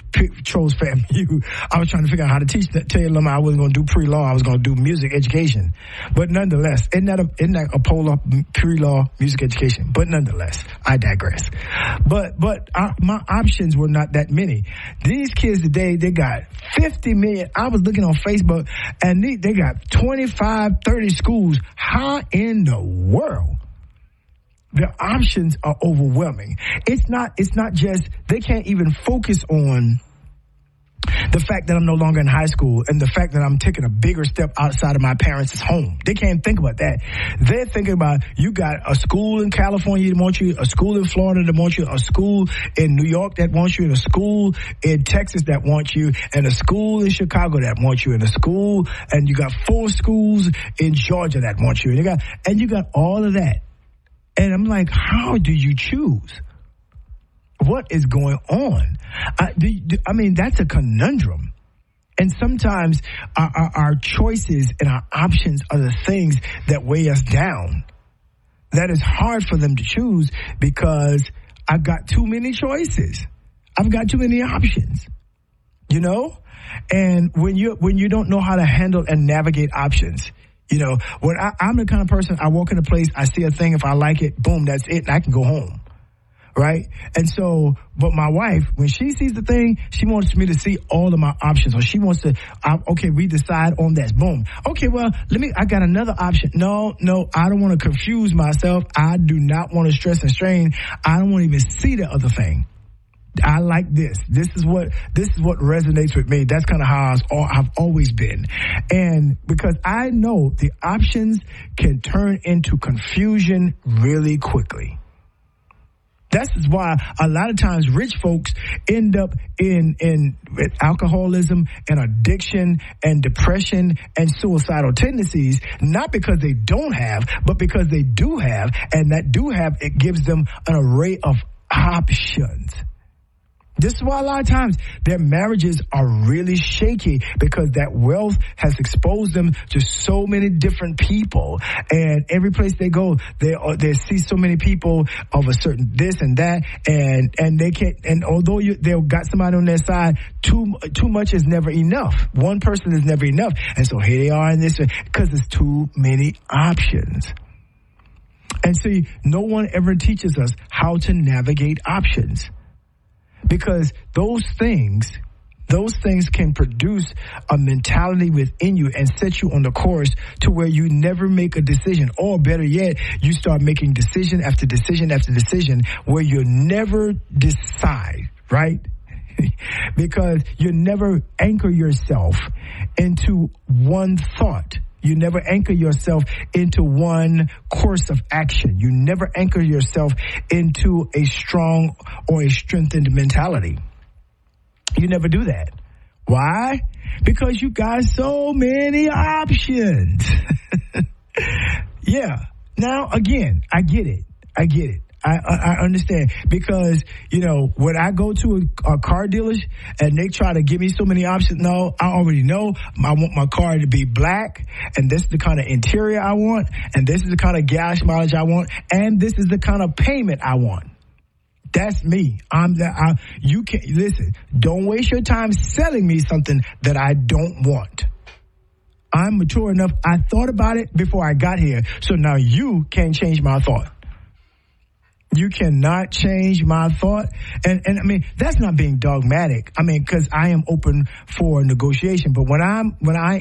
chose FAMU. I was trying to figure out how to tell them I wasn't going to do pre-law. I was going to do music education. But nonetheless, isn't that a polar pre-law music education? But nonetheless, I digress. But my options were not that many. These kids today, they got 50 million. I was looking on Facebook, and they got 25, 30 schools. How in the world? The options are overwhelming. It's not just, they can't even focus on the fact that I'm no longer in high school and the fact that I'm taking a bigger step outside of my parents' home. They can't think about that. They're thinking about, you got a school in California that wants you, a school in Florida that wants you, a school in New York that wants you, and a school in Texas that wants you, and a school in Chicago that wants you, and a school, and you got 4 schools in Georgia that want you, and you got all of that. And I'm like, how do you choose? What is going on? I mean, that's a conundrum. And sometimes our choices and our options are the things that weigh us down. That is hard for them to choose because I've got too many choices. I've got too many options, you know? And when you don't know how to handle and navigate options, you know, when I'm the kind of person, I walk in a place, I see a thing, if I like it, boom, that's it, and I can go home. Right? And so, but my wife, when she sees the thing, she wants me to see all of my options. Or she wants to, okay, we decide on that. Boom. Okay, well, I got another option. No, I don't want to confuse myself. I do not want to stress and strain. I don't want to even see the other thing. I like this. This is what resonates with me. That's kind of how I've always been. And because I know the options can turn into confusion really quickly. That's why a lot of times rich folks end up in alcoholism and addiction and depression and suicidal tendencies, not because they don't have, but because they do have, and that do have, it gives them an array of options. This is why a lot of times their marriages are really shaky, because that wealth has exposed them to so many different people. And every place they go, they see so many people of a certain this and that, and they can't. And although they've got somebody on their side, too much is never enough. One person is never enough, and so here they are in this because there's too many options. And see, no one ever teaches us how to navigate options. Because those things can produce a mentality within you and set you on the course to where you never make a decision. Or better yet, you start making decision after decision after decision where you never decide, right? Because you never anchor yourself into one thought. You never anchor yourself into one course of action. You never anchor yourself into a strong or a strengthened mentality. You never do that. Why? Because you got so many options. Yeah. Now, again, I get it. I understand, because, you know, when I go to a car dealership and they try to give me so many options, no, I already know I want my car to be black, and this is the kind of interior I want, and this is the kind of gas mileage I want, and this is the kind of payment I want. That's me. You can't, listen, don't waste your time selling me something that I don't want. I'm mature enough. I thought about it before I got here, so now you can't change my thought. You cannot change my thought. And I mean, that's not being dogmatic. I mean, because I am open for negotiation. But when I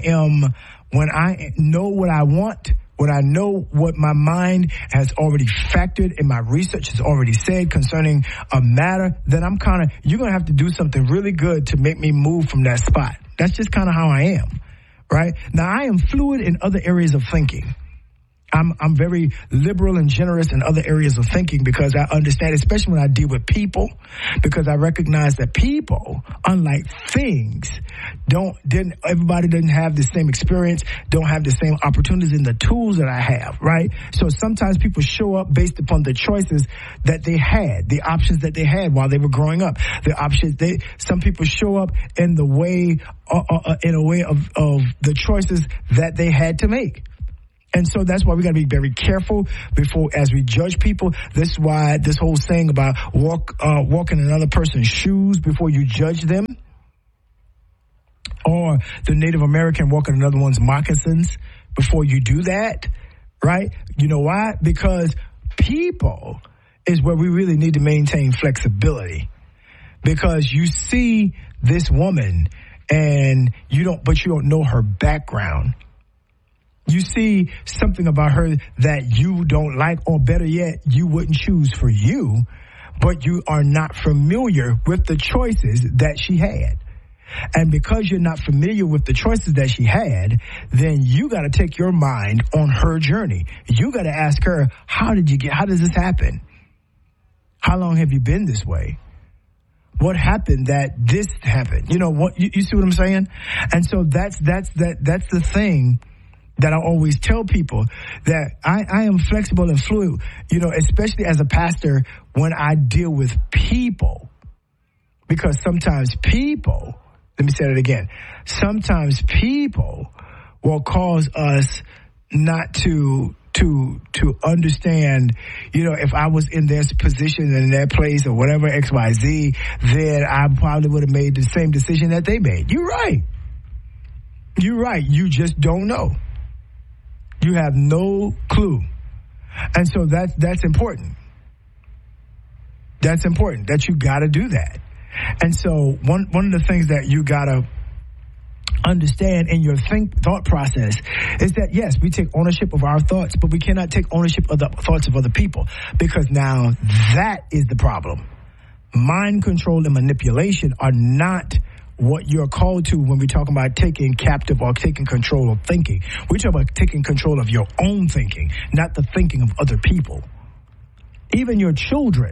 know what I want, when I know what my mind has already factored and my research has already said concerning a matter, then you're going to have to do something really good to make me move from that spot. That's just kind of how I am, right? Now, I am fluid in other areas of thinking. I'm very liberal and generous in other areas of thinking, because I understand, especially when I deal with people, because I recognize that people, unlike things, everybody doesn't have the same experience, don't have the same opportunities and the tools that I have, right? So sometimes people show up based upon the choices that they had, the options that they had while they were growing up. Some people show up in a way of the choices that they had to make. And so that's why we got to be very careful as we judge people. This is why this whole saying about walk in another person's shoes before you judge them. or the Native American walking another one's moccasins before you do that, right? You know why? Because people is where we really need to maintain flexibility. Because you see this woman and you don't know her background. You see something about her that you don't like, or better yet, you wouldn't choose for you, but you are not familiar with the choices that she had. And because you're not familiar with the choices that she had, then you got to take your mind on her journey. You got to ask her, how does this happen? How long have you been this way? What happened that this happened? You know what? You see what I'm saying? And so that's the thing that I always tell people, that I am flexible and fluid, you know, especially as a pastor when I deal with people. Because sometimes people, let me say that again, sometimes people will cause us not to understand, you know, if I was in their position, in their place, or whatever, XYZ, then I probably would have made the same decision that they made. You're right. You're right. You just don't know. You have no clue. And so that's important. That's important, that you got to do that. And so one of the things that you got to understand in your thought process is that, yes, we take ownership of our thoughts, but we cannot take ownership of the thoughts of other people, because now that is the problem. Mind control and manipulation are not what you're called to when we talk about taking captive or taking control of thinking. We talk about taking control of your own thinking, not the thinking of other people. Even your children,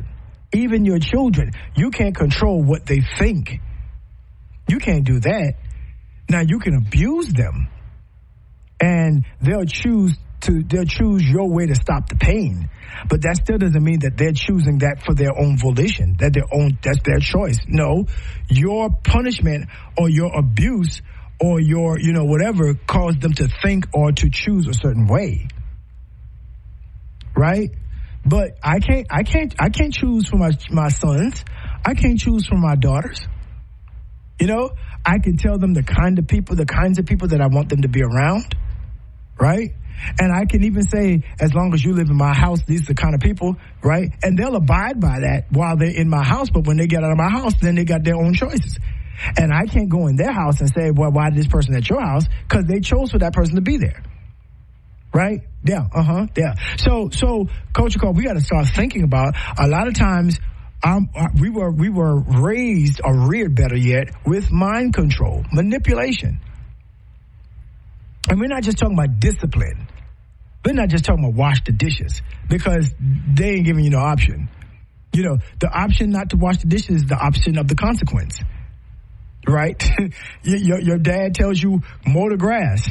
you can't control what they think. You can't do that. Now, you can abuse them, and they'll choose your way to stop the pain. But that still doesn't mean that they're choosing that for their own volition, that's their choice. No, your punishment or your abuse or your, you know, whatever caused them to think or to choose a certain way. Right? But I can't choose for my sons. I can't choose for my daughters. You know, I can tell them the kinds of people that I want them to be around, right? And I can even say, as long as you live in my house, these are the kind of people, right? And they'll abide by that while they're in my house, but when they get out of my house, then they got their own choices. And I can't go in their house and say, well, why is this person at your house? Because they chose for that person to be there, right? Yeah, yeah. So, Culture Call, we got to start thinking about, a lot of times, we were raised, or reared better yet, with mind control, manipulation. And we're not just talking about discipline. We're not just talking about wash the dishes, because they ain't giving you no option. You know, the option not to wash the dishes is the option of the consequence, right? Your dad tells you mow the grass.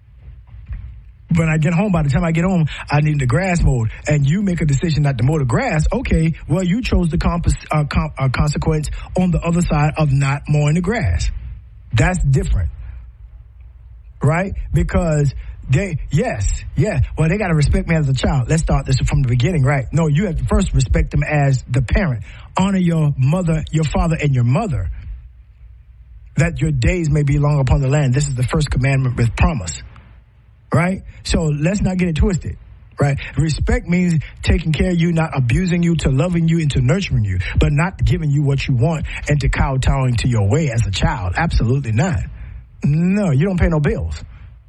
When I get home, by the time I get home, I need the grass mowed, and you make a decision not to mow the grass. Okay, well, you chose the consequence on the other side of not mowing the grass. That's different, right? Because they got to respect me as a child. Let's start this from the beginning, right? No, you have to first respect them as the parent. Honor your mother, your father, and your mother, that your days may be long upon the land. This is the first commandment with promise. Right? So let's not get it twisted, right? Respect means taking care of you, not abusing you, to loving you and to nurturing you, but not giving you what you want and to kowtowing to your way as a child. Absolutely not. No, you don't pay no bills.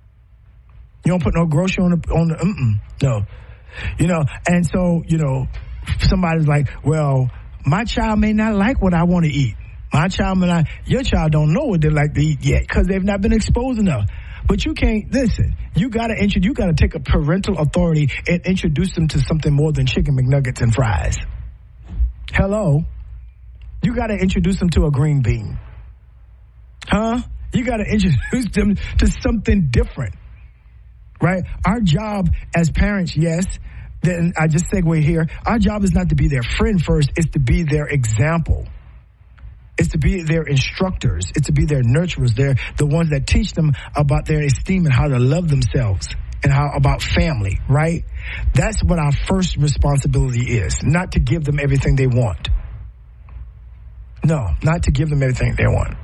You don't put no grocery on the no. You know, and so, you know, somebody's like, well, my child may not like what I want to eat. Your child don't know what they like to eat yet because they've not been exposed enough. But you can't, listen, you got to take a parental authority and introduce them to something more than chicken McNuggets and fries. Hello? You got to introduce them to a green bean. Huh? You got to introduce them to something different. Right? Our job as parents, yes, then I just segue here. Our job is not to be their friend first, it's to be their example. It's to be their instructors. It's to be their nurturers. They're the ones that teach them about their esteem and how to love themselves and how about family, right? That's what our first responsibility is, not to give them everything they want. No, not to give them everything they want.